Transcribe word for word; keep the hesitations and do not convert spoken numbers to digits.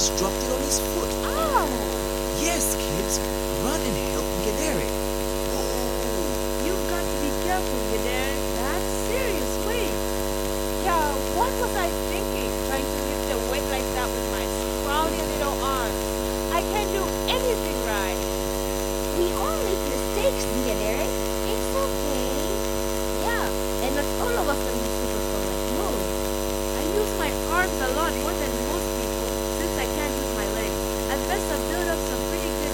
just dropped it on his foot. Ow! Yes, kids, run and help Ngedere. Oh, You've got to be careful, Gedere. That's serious. Wait. Yeah, what was I thinking? Trying to lift a weight like that with my scrawny little arms. I can't do anything right. We all make mistakes, Ngedere. It's okay. Yeah, and not all of us can be super strong like you. I use my arms a lot more than